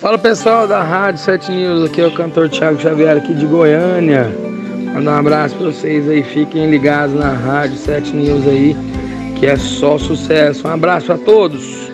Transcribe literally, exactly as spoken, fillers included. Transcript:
Fala pessoal da Rádio sete News, aqui é o cantor Thiago Xavier aqui de Goiânia. Manda um abraço pra vocês aí, fiquem ligados na Rádio sete News aí, que é só sucesso. Um abraço a todos.